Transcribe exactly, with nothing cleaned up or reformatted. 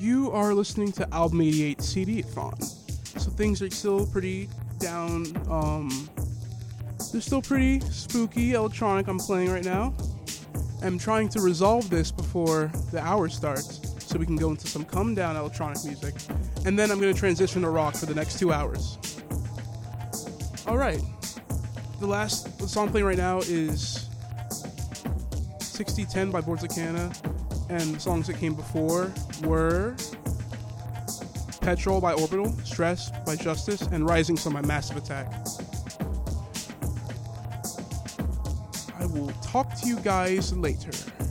You are listening to Album eighty-eight C D-a-thon. So things are still pretty down. Um, they're still pretty spooky electronic I'm playing right now. I'm trying to resolve this before the hour starts so we can go into some come down electronic music. And then I'm going to transition to rock for the next two hours. Alright. The last the song playing right now is sixty ten by Borzicana. And the songs that came before were Petrol by Orbital, Stress by Justice, and Rising Sun by Massive Attack. I will talk to you guys later.